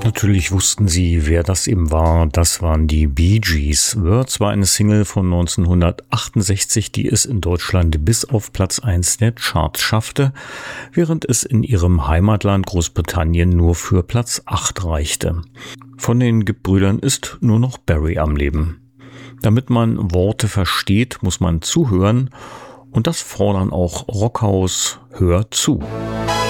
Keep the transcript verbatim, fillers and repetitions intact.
Natürlich wussten sie, wer das eben war. Das waren die Bee Gees. Words war eine Single von neunzehnhundertachtundsechzig, die es in Deutschland bis auf Platz eins der Charts schaffte, während es in ihrem Heimatland Großbritannien nur für Platz acht reichte. Von den Gibb-Brüdern ist nur noch Barry am Leben. Damit man Worte versteht, muss man zuhören, und das fordern auch Rockhaus Hör zu.